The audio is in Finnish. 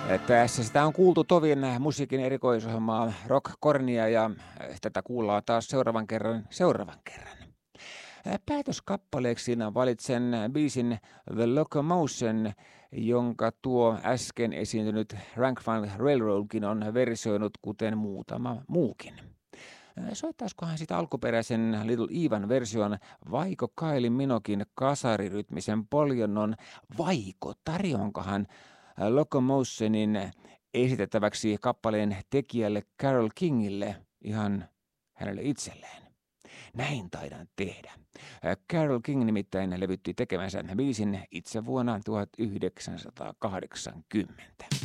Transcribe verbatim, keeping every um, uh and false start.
Tässä sitä on kuultu Tovin musiikin erikoisohjelmaa Rock Cornia ja tätä kuullaan taas seuraavan kerran seuraavan kerran. Päätöskappaleeksi valitsen biisin The Locomotion, jonka tuo äsken esiintynyt Rank Funk Railroadkin on versioinut, kuten muutama muukin. Soittaisikohan sitä alkuperäisen Little Evan version vaiko Kylie Minoguein kasarirytmisen poljonnon, vaiko tarjonkohan Locomotionin esitettäväksi kappaleen tekijälle Carole Kingille, ihan hänelle itselleen. Näin taidan tehdä. Carole King nimittäin levytti tekemänsä biisin itse vuonna tuhatyhdeksänsataakahdeksankymmentä.